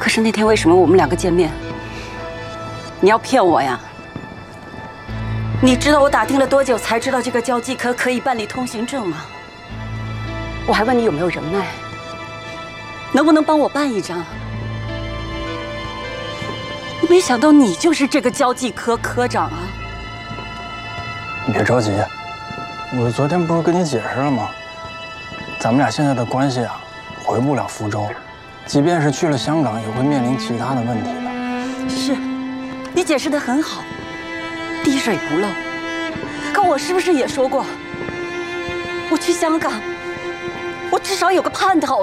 可是那天为什么我们两个见面，你要骗我呀？你知道我打听了多久才知道这个交际科可以办理通行证吗？我还问你有没有人脉，能不能帮我办一张？我没想到你就是这个交际科科长啊！ 你别着急，我昨天不是跟你解释了吗？咱们俩现在的关系啊，回不了福州，即便是去了香港，也会面临其他的问题的。 是，你解释得很好，滴水不漏。可我是不是也说过，我去香港，我至少有个盼头